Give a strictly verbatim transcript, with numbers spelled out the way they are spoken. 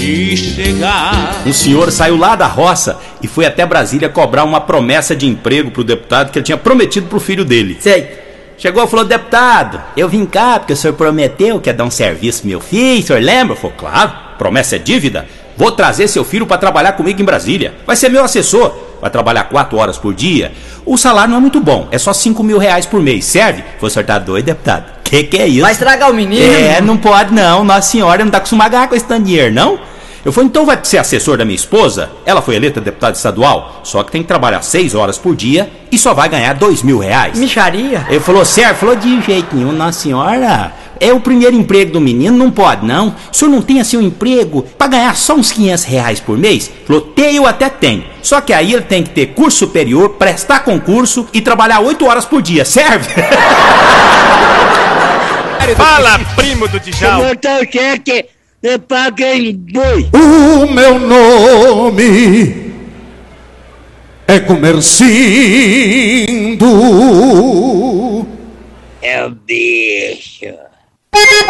E chegar. Um senhor saiu lá da roça e foi até Brasília cobrar uma promessa de emprego pro deputado que ele tinha prometido pro filho dele. Sei. Chegou e falou: deputado, eu vim cá porque o senhor prometeu que ia dar um serviço pro meu filho, o senhor lembra? Falou: claro, promessa é dívida. Vou trazer seu filho pra trabalhar comigo em Brasília. Vai ser meu assessor. Vai trabalhar quatro horas por dia. O salário não é muito bom, é só cinco mil reais por mês. Serve? Foi, o senhor tá doido, deputado? Que que é isso? Vai estragar o menino? É, não pode não. Nossa senhora não tá acostumada a ganhar com esse tanto de dinheiro, não? Eu falei: então vai ser assessor da minha esposa? Ela foi eleita deputada estadual, só que tem que trabalhar seis horas por dia e só vai ganhar dois mil reais. Micharia? Ele falou: serve? Falou: de jeito nenhum, nossa senhora. É o primeiro emprego do menino, não pode não. O senhor não tem assim um emprego pra ganhar só uns quinhentos reais por mês? Falou: tem, eu até tenho. Só que aí ele tem que ter curso superior, prestar concurso e trabalhar oito horas por dia. Serve? Fala, primo do Djalma. Motor cheque, eu paguei boi. O meu nome é Comercindo. É o bicho.